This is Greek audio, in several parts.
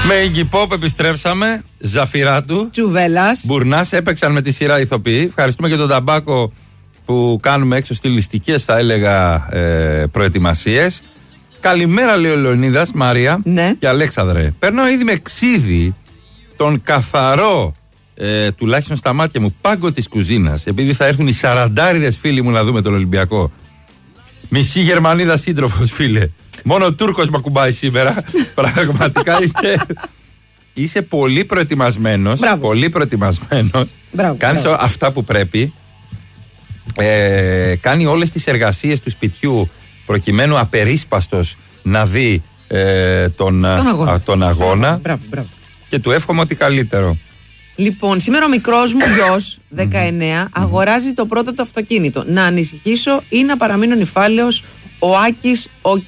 Με Iggy Pop επιστρέψαμε. Ζαφυράτου, Τσουβέλλας, Μπουρνάς έπαιξαν με τη σειρά ηθοποιοί. Ευχαριστούμε και τον Ταμπάκο που κάνουμε έξω στιλιστικές, θα έλεγα, προετοιμασίες. Καλημέρα, λέει ο Λεωνίδας, Μαρία και Αλέξανδρε. Παίρνω ήδη με ξύδι τον καθαρό, τουλάχιστον στα μάτια μου, πάγκο της κουζίνας. Επειδή θα έρθουν οι 40 φίλοι μου να δούμε τον Ολυμπιακό. Μισή Γερμανίδα σύντροφος, φίλε. Μόνο ο Τούρκος με ακουμπάει σήμερα. Πραγματικά είσαι πολύ προετοιμασμένος. Πολύ προετοιμασμένος. Κάνεις αυτά που πρέπει. Κάνει όλες τις εργασίες του σπιτιού προκειμένου απερίσπαστος να δει τον αγώνα. Μπράβο. Και του εύχομαι ότι καλύτερο. Λοιπόν, σήμερα ο μικρός μου γιος, 19, αγοράζει το πρώτο του αυτοκίνητο. Να ανησυχήσω ή να παραμείνω νηφάλαιος, ο Άκης, ο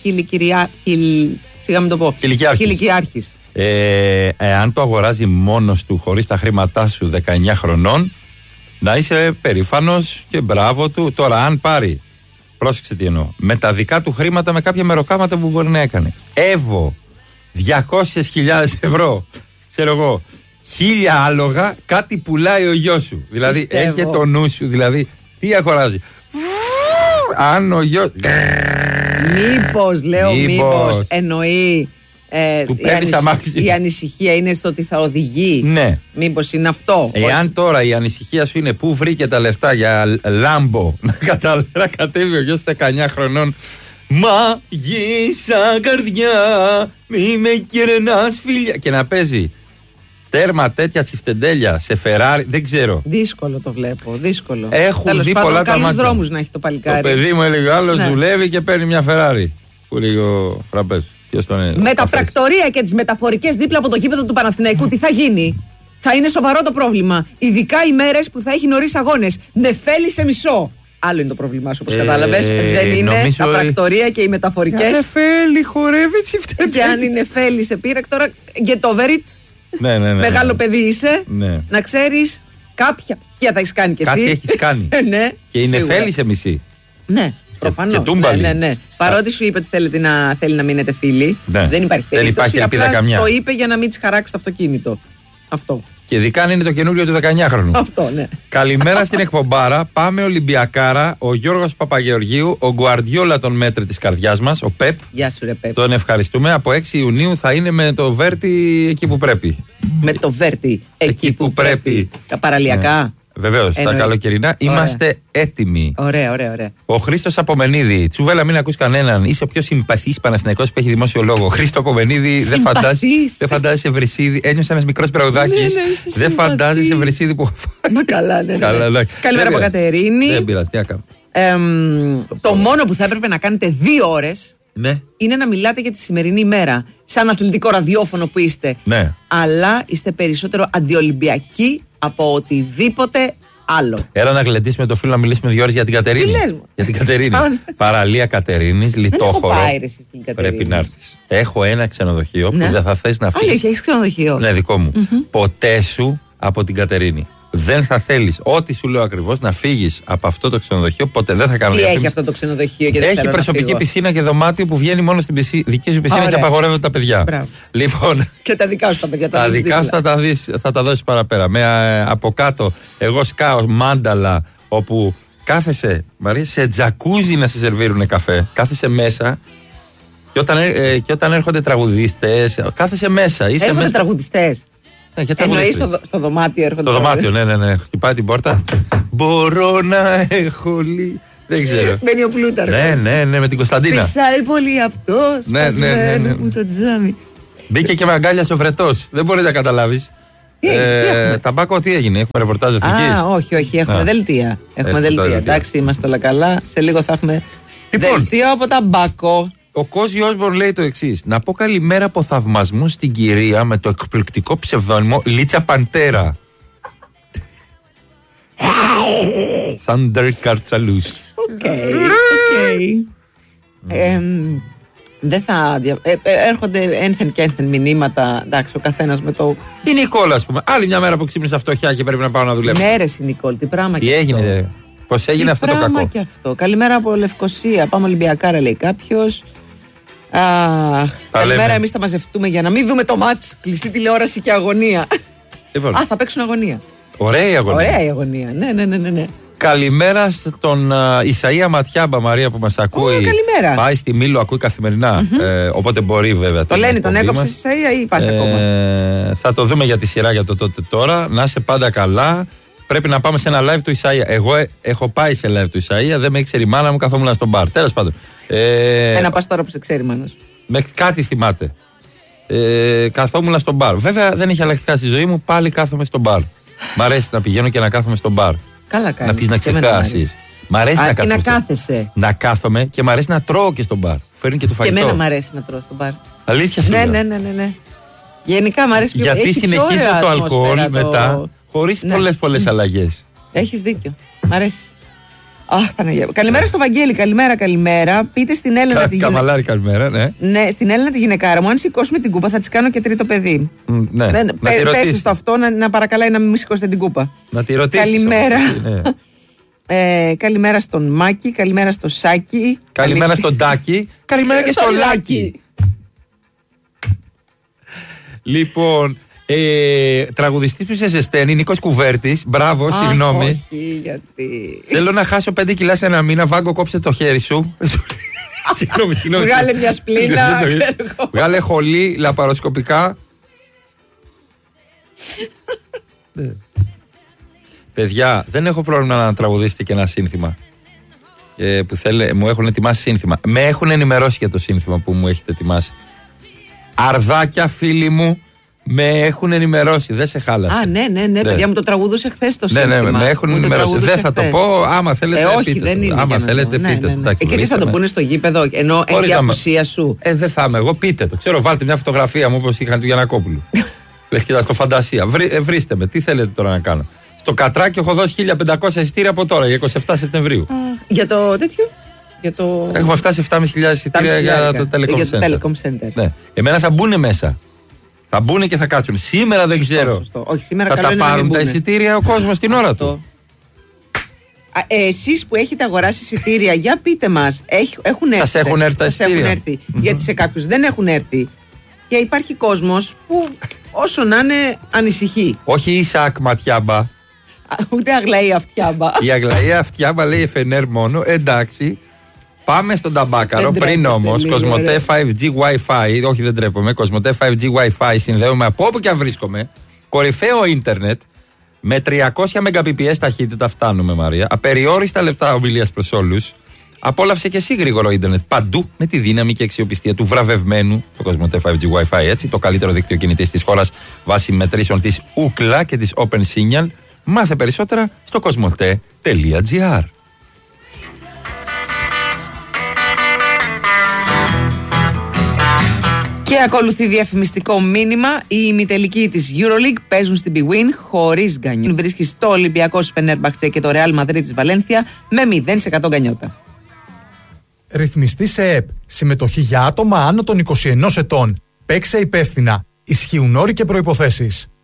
Κιλικιάρχης. Αν το αγοράζει μόνος του, χωρίς τα χρήματά σου, 19 χρονών, να είσαι περήφανος και μπράβο του. Τώρα, αν πάρει, πρόσεξε τι εννοώ, με τα δικά του χρήματα, με κάποια μεροκάματα που μπορεί να έκανε. Εύω, 200.000 ευρώ, ξέρω εγώ, 1.000 άλογα, κάτι πουλάει ο γιος σου. Δηλαδή, έχει το νου σου, δηλαδή, τι αγοράζει. Αν ο γιος... Μήπως εννοεί η ανησυχία είναι στο ότι θα οδηγεί. Ναι. Μήπως είναι αυτό. Εάν τώρα η ανησυχία σου είναι πού βρήκε τα λεφτά για Λάμπο να κατέβει ο γιος 19 χρονών. Μαγίσα καρδιά, μη με κερνάς φίλια. Και να παίζει τέρμα τέτοια τσιφτεντέλια σε Φεράρι, δεν ξέρω. Δύσκολο το βλέπω, δύσκολο. Έχουν δει πολλά τα μάτια. Δρόμους να έχει το παλικάρι. Το παιδί μου έλεγε άλλος δουλεύει και παίρνει μια Φεράρι. Που λέει ο Φραμπές. Με τα πρακτορία και τις μεταφορικές δίπλα από το γήπεδο του Παναθηναϊκού, τι θα γίνει? Θα είναι σοβαρό το πρόβλημα. Ειδικά οι μέρες που θα έχει νωρίς αγώνες. Νεφέλη σε μισό. Άλλο είναι το πρόβλημά σου, όπως κατάλαβες. Δεν είναι τα πρακτορία και οι μεταφορικές. Νεφέλη, χορεύει τσιφτεντέλια. Και αν η Νεφέλη σε πήρε τώρα, get over it. Ναι. Μεγάλο παιδί είσαι. Ναι. Να ξέρεις κάποια. Ποια θα έχεις κάνει κι εσύ. Κάτι έχεις κάνει. Ναι, και η Νεφέλη σε μισή. Ναι. Προφανώς. Ναι. Παρότι σου είπε ότι θέλει να μείνετε φίλοι, δεν υπάρχει περίπτωση. Δεν υπάρχει ελπίδα καμιά. Το είπε για να μην της χαράξει το αυτοκίνητο. Αυτό. Και ειδικά αν είναι το καινούριο του 19χρονου. Αυτό, ναι. Καλημέρα στην εκπομπάρα. Πάμε Ολυμπιακάρα. Ο Γιώργος Παπαγεωργίου, ο Γκουαρδιόλα των μέτρη της καρδιάς μας, ο Πεπ. Γεια σου, ρε Πεπ. Τον ευχαριστούμε. Από 6 Ιουνίου θα είναι με το Βέρτι εκεί που πρέπει. Με το Βέρτι εκεί που πρέπει. Τα παραλιακά. Ναι. Βεβαίως, τα καλοκαιρινά είμαστε έτοιμοι. Ωραία. Ο Χρήστος Απομενίδη, Τσουβέλα, μην ακούς κανέναν. Είσαι ο πιο συμπαθής Παναθηναϊκός που έχει δημόσιο λόγο. Χρήστο Απομενίδη, δεν φαντάζεσαι Βρυσίδη. Ένιωσα ένας μικρός τραγουδάκης. Δεν φαντάζεσαι Βρυσίδη που. Μα καλά, ναι. Καλημέρα από Κατερίνη. Δεν πειράζει, τι να κάνω. Το μόνο που θα έπρεπε να κάνετε 2 ώρες είναι να μιλάτε για τη σημερινή ημέρα. Σαν αθλητικό ραδιόφωνο που είστε. Ναι. Αλλά είστε περισσότερο αντιολυμπιακοί από οτιδήποτε άλλο. Έλα να γλεντήσουμε το φίλο να μιλήσουμε 2 ώρες για την Κατερίνη. Τι λες μου? Για την Κατερίνη. Παραλία Κατερίνης, Λιτόχωρο. Δεν έχω πάει στην Κατερίνη. Πρέπει να έρθεις. Έχω ένα ξενοδοχείο που δεν θα θες να φύγεις. Έχεις ξενοδοχείο? Ναι, δικό μου. Ποτέ σου από την Κατερίνη. Δεν θα θέλεις, ό,τι σου λέω ακριβώς, να φύγεις από αυτό το ξενοδοχείο. Ποτέ δεν θα κάνω. Τι έχει αυτό το ξενοδοχείο και δεν έχει προσωπική πισίνα και δωμάτιο που βγαίνει μόνο στην δική σου πισίνα. Ωραία. Και απαγορεύονται τα παιδιά. Μπράβο. Λοιπόν, και τα δικά σου τα παιδιά. Τα δικά σου θα τα δώσεις παραπέρα. Από κάτω, εγώ σκάω μάνταλα όπου κάθεσαι, Μαρία, σε τζακούζι να σε σερβίρουνε καφέ. Κάθεσαι μέσα. Και όταν έρχονται τραγουδιστές, κάθεσαι μέσα. Έρχονται τραγουδιστές. Εννοείς στο δωμάτιο έρχονται. Στο δωμάτιο, ναι. Χτυπάει την πόρτα. Μπορώ να έχω δεν ξέρω. Μπαίνει ο Πλούταρχος. Ναι, με την Κωνσταντίνα. Φυσάει πολύ αυτός. Ναι. Μου το τζάμι. Μπήκε και με αγκάλιασε ο Βρετός. Δεν μπορείς να καταλάβεις. Ταμπάκο, τι έγινε, έχουμε ρεπορτάζ εθνικής? Όχι, έχουμε δελτία. Εντάξει, είμαστε όλα καλά. Σε λίγο θα έχουμε δελτίο από Ταμπάκο. Ο Κόζι Όσμπορν λέει το εξής: να πω καλημέρα από θαυμασμού στην κυρία με το εκπληκτικό ψευδόνυμο Λίτσα Παντέρα. Thunder Καρτσαλούς. Οκ. Δεν θα. Έρχονται ένθεν και ένθεν μηνύματα. Εντάξει, ο καθένας με το. Η Νικόλα, ας πούμε. Άλλη μια μέρα που ξύπνησα φτωχιά και πρέπει να πάω να δουλέψω. Μέρες η Νικόλ, τι πράγμα. Τι έγινε, πώς έγινε αυτό το κακό? Και αυτό. Καλημέρα από Λευκοσία. Πάμε Ολυμπιακάρα, λέει κάποιος. Καλημέρα, εμείς θα μαζευτούμε για να μην δούμε το μάτς. Κλειστή τηλεόραση και αγωνία. Θα παίξουν αγωνία. Ωραία η αγωνία. Ωραία η αγωνία. Ναι. Καλημέρα στον Ισαΐα Ματιάμπα, Μαρία, που μας ακούει. Καλημέρα. Πάει στη Μήλο, ακούει καθημερινά. Οπότε μπορεί βέβαια. Το λένε, τον έκοψες Ισαΐα ή πας ακόμα? Θα το δούμε για τη σειρά για το τότε τώρα. Να είσαι πάντα καλά. Πρέπει να πάμε σε ένα live του Ισαΐα. Εγώ έχω πάει σε live του Ισαΐα, δεν με ήξερε η μάνα μου, καθόμουν στον μπαρ. Τέλος πάντων. Ένα πας τώρα που σε ξέρει η μάνα σου. Μέχρι κάτι θυμάται. Καθόμουν στον μπαρ. Βέβαια δεν έχει αλλάξει κάτι στη ζωή μου, πάλι κάθομαι στον μπαρ. Μ' αρέσει να πηγαίνω και να κάθομαι στον μπαρ. Καλά κάνεις. Να πεις να ξεχάσεις. Μ' αρέσει να κάθομαι. Να κάθεσαι. Να κάθομαι και μ' αρέσει να τρώω και στον μπαρ. Φέρνει και το φαγητό. Και εμένα μ' αρέσει να τρώω στον μπαρ. Αλήθεια σου λέω. Ναι. Γενικά μ' αρέσει πιο πολύ. Γιατί συνεχίζει το αλκοόλ μετά, χωρίς πολλές αλλαγές. Έχεις δίκιο. Μ' αρέσει. Αχ, Παναγία. Καλημέρα στο Βαγγέλη, καλημέρα. Πείτε στην Έλενα τη γυναικάρα. Καμαλάρη, καλημέρα, ναι. Ναι, στην Έλενα τη γυναικάρα μου, αν σηκώσουμε την κούπα θα τη κάνω και τρίτο παιδί. Ναι. Πες στο αυτό να παρακαλάει να μην σηκώσετε την κούπα. Να τη ρωτήσεις. Καλημέρα. Καλημέρα στον Μάκη, καλημέρα στο Σάκη. Καλημέρα στον Τάκη. Καλημέρα και στο Λάκη. Λοιπόν, τραγουδιστής που σε ζεσταίνει, Νίκος Κουβέρτης. Μπράβο, συγγνώμη. Όχι, γιατί. Θέλω να χάσω 5 κιλά σε ένα μήνα. Βάγκο, κόψε το χέρι σου. Συγγνώμη. Βγάλε μια σπλήνα. Βγάλε χολή λαπαροσκοπικά. Παιδιά, δεν έχω πρόβλημα να τραγουδήσετε και ένα σύνθημα. Που μου έχουν ετοιμάσει σύνθημα. Με έχουν ενημερώσει για το σύνθημα που μου έχετε ετοιμάσει. Αρδάκια, φίλοι μου, με έχουν ενημερώσει. Δεν σε χάλασε. Ναι, παιδιά μου το τραγουδούσε χθες το σύνθημα. Ναι, με έχουν ενημερώσει. Δεν θα το πω. Άμα θέλετε, όχι, δεν είναι. Άμα θέλετε, πείτε το. Και τι θα το πούνε στο γήπεδο, ενώ έχει απουσία σου. Δεν θα είμαι εγώ, πείτε το. Ξέρω, βάλτε μια φωτογραφία μου όπως είχαν του Γιαννακόπουλου. Λες και ήταν στο φαντασία. Βρίστε με, τι θέλετε τώρα να κάνω. Στο Κατράκι έχω δώσει 1.500 εισιτήρια από τώρα για 27 Σεπτεμβρίου. Για το τέτοιο. Έχουμε φτάσει 7.500 εισιτήρια για το Telecom Center. Ναι. Εμένα θα μπουν μέσα. Θα μπουν και θα κάτσουν. Σήμερα δεν ξέρω. Σωστό. Όχι, σήμερα θα τα πάρουν τα εισιτήρια ο κόσμος την ώρα του. Εσείς που έχετε αγοράσει εισιτήρια, για πείτε μας. Έχουν έρθει. Σας έχουν έρθει τα εισιτήρια. Γιατί σε κάποιους δεν έχουν έρθει. Και υπάρχει κόσμος που όσο να είναι ανησυχεί. Όχι η Ισακ Ματιάμπα. Ούτε Αγλαία Αυτιάμπα. Η Αγλαία Αυτιάμπα λέει FNR μόνο. Εντάξει. Πάμε στον Ταμπάκαρο. Πριν όμως, Κοσμοτέ 5G Wi-Fi. Όχι, δεν τρέπομαι. Κοσμοτέ 5G Wi-Fi συνδέομαι από όπου και αν βρίσκομαι. Κορυφαίο ίντερνετ. Με 300 Mbps ταχύτητα φτάνουμε, Μαρία. Απεριόριστα λεπτά ομιλίας προς όλους. Απόλαυσε και εσύ γρήγορο ίντερνετ παντού με τη δύναμη και αξιοπιστία του βραβευμένου. Το Κοσμοτέ 5G Wi-Fi, έτσι. Το καλύτερο δίκτυο κινητής της χώρας βάσει μετρήσεων της Ookla και της Open Signal. Μάθε περισσότερα στο κοσμοτέ.gr. Και ακολουθεί διαφημιστικό μήνυμα. Οι ημιτελικοί της EuroLeague παίζουν στην bwin χωρίς γκανιό. Βρίσκει στο Ολυμπιακός Φενέρμπαχτσε και το Real Madrid της Βαλένθια με 0% γκανιότα. Ρυθμιστή σε ΕΠ. Συμμετοχή για άτομα άνω των 21 ετών. Παίξε υπεύθυνα. Ισχύουν όροι και προϋποθέσεις.